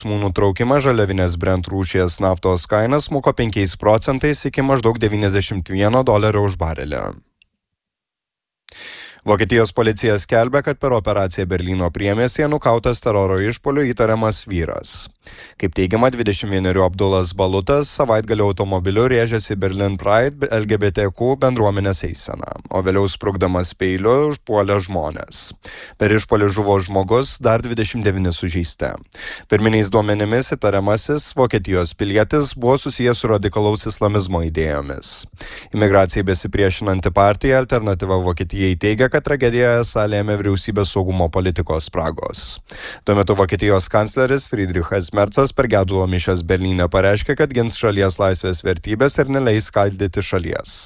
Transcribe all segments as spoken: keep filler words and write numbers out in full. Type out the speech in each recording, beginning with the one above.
Nutraukimas žaliavinės Brent rūšies naftos kainas smuko penkiais procentais iki maždaug devyniasdešimt vieno dolerio už barelį. Vokietijos policija skelbia, kad per operaciją Berlyno priemiestyje nukautas teroro išpuoliu įtariamas vyras. Kaip teigiama, dvidešimt vienerių Abdulas Balutas savaitgalio automobiliu rėžėsi Berlin Pride L G B T Q bendruomenės eiseną, o vėliau sprukdamas peiliu užpuolė žmonės. Per išpuolį žuvo žmogus, dar dvidešimt devyni sužeisti. Pirminiais duomenimis įtariamasis Vokietijos pilietis buvo susijęs su radikalaus islamizmo idėjomis. Imigracijai besipriešinanti partija Alternatyva Vokietijai teigia, kad tragediją esą lėmė vyriausybės saugumo politikos spragos. Tuo metu Vokietijos kancleris Friedrichas Merzas per gedulo mišias Berlyne pareiškė, kad gins šalies laisvės vertybės ir neleis skaldyti šalies.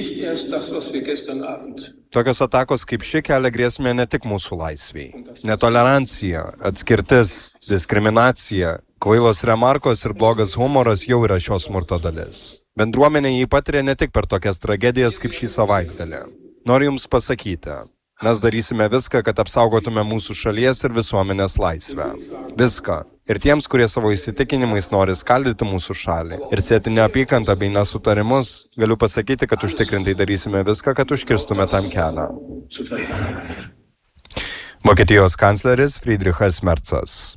Tokios atakos kaip ši kelia grėsmę ne tik mūsų laisviai. Netolerancija, atskirtis, diskriminacija, kvailos remarkos ir blogas humoras jau yra šios smurto dalis. Bendruomenė jį patiria ne tik per tokias tragedijas kaip šį savaitgalį. Noriu Jums pasakyti, mes darysime viską, kad apsaugotume mūsų šalies ir visuomenės laisvę. Viską. Ir tiems, kurie savo įsitikinimais nori skaldyti mūsų šalį ir sėti neapykantą bei nesutarimus, galiu pasakyti, kad užtikrintai darysime viską, kad užkirstume tam kelią. Vokietijos kancleris Friedrichas Merzas.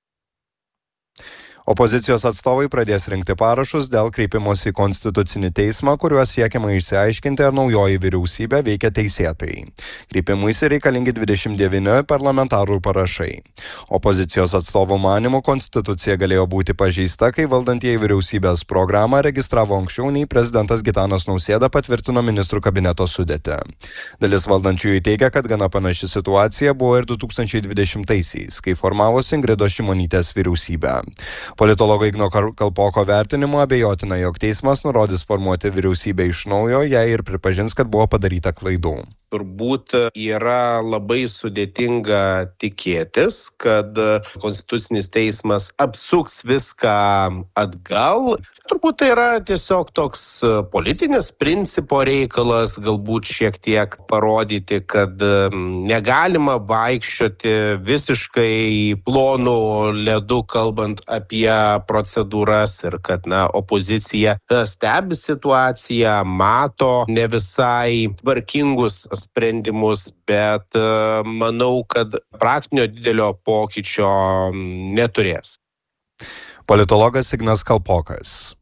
Opozicijos atstovai pradės rinkti parašus dėl kreipimosi į Konstitucinį teismą, kuriuo siekiama išsiaiškinti, ar naujoji vyriausybė veikia teisėtai. Kreipimuisi reikalingi dvidešimt devyni parlamentarų parašai. Opozicijos atstovų manymu Konstitucija galėjo būti pažeista, kai valdantieji vyriausybės programą registravo anksčiau nei prezidentas Gitanas Nausėda patvirtino ministrų kabineto sudėtį. Dalis valdančiųjų teigia, kad gana panaši situacija buvo ir du tūkstančiai dvidešimtaisiais, kai formavosi Ingridos Šimonytės vyriausybė. Politologo Igno Kalpoko vertinimu abejotina, jog teismas nurodys formuoti vyriausybę iš naujo, jei ir pripažins, kad buvo padaryta klaidų. Turbūt yra labai sudėtinga tikėtis, kad Konstitucinis teismas apsuks viską atgal. Turbūt tai yra tiesiog toks politinis principo reikalas, galbūt šiek tiek parodyti, kad negalima vaikščioti visiškai plonų ledų, kalbant apie procedūras ir kad na, opozicija stebi situaciją, mato ne visai tvarkingus sprendimus, bet manau, kad praktinio didelio pokyčio neturės. Politologas Ignas Kalpokas.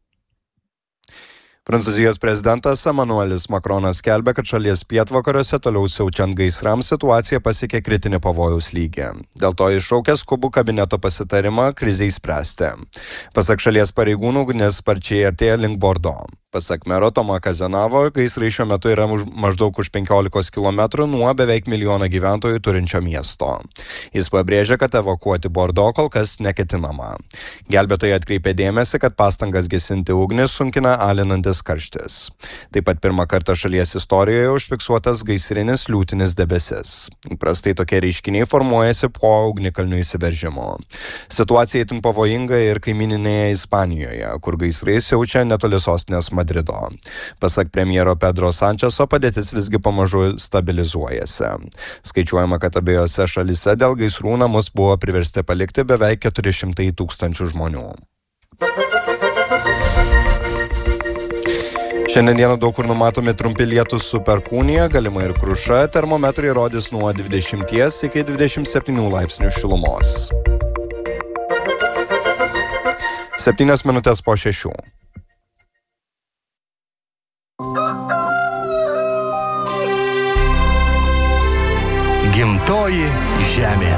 Prancūzijos prezidentas Emmanuelis Macronas skelbia, kad šalies pietvakariuose toliau siaučiant gaisrams situacija pasiekė kritinį pavojaus lygį. Dėl to iššaukė skubų kabineto pasitarimą krizei spręsti. Pasak šalies pareigūnų, ugnis sparčiai artėja link Bordo. Pasak mero Tomo Kazenavo, gaisrai šiuo metu yra maždaug už penkiolikos kilometrų nuo beveik milijoną gyventojų turinčio miesto. Jis pabrėžė, kad evakuoti Bordo kol kas neketinama. Gelbėtojai atkreipė dėmesį, kad pastangas gesinti ugnį sunkina alinantis karštis. Taip pat pirmą kartą šalies istorijoje užfiksuotas gaisrinis liūtinis debesis. Įprastai tokie reiškiniai formuojasi po ugnikalnių įsiveržimo. Situacija itin pavojinga ir kaimyninėje Ispanijoje, kur gaisrai siaučia netoli sostinės Madrido. Pasak premjero Pedro Sančeso, padėtis visgi pamažu stabilizuojasi. Skaičiuojama, kad abiejose šalyse dėl gaisrų namus buvo priversti palikti beveik keturi šimtai tūkstančių žmonių. Šiandien dieną daug kur numatomi trumpi lietūs su perkūnija, galima ir kruša, termometrai rodys nuo dvidešimties iki dvidešimt septynių laipsnių šilumos. Septynios minutės po šešių. Gimtoji žemė.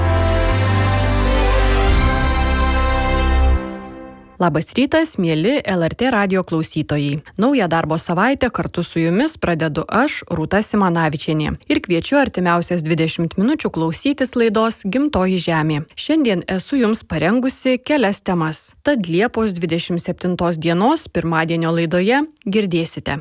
Labas rytas, mieli L R T radijo klausytojai. Naują darbo savaitę kartu su jumis pradedu aš, Rūta Simanavičienė. Ir kviečiu artimiausias dvidešimt minučių klausytis laidos Gimtoji žemė. Šiandien esu jums parengusi kelias temas. Tad Liepos dvidešimt septintos dienos pirmadienio laidoje girdėsite.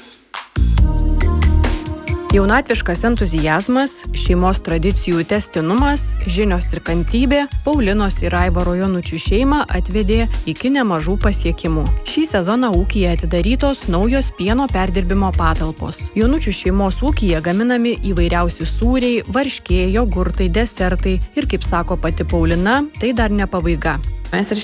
Jaunatviškas entuziazmas, šeimos tradicijų tęstinumas, žinios ir kantrybė Paulinos ir Aivaro Jonučių šeimą atvedė iki nemažų pasiekimų. Šį sezoną ūkyje atidarytos naujos pieno perdirbimo patalpos. Jonučių šeimos ūkyje gaminami įvairiausi sūriai, varškė, jogurtai, desertai ir, kaip sako pati Paulina, tai dar ne pabaiga. Mes ir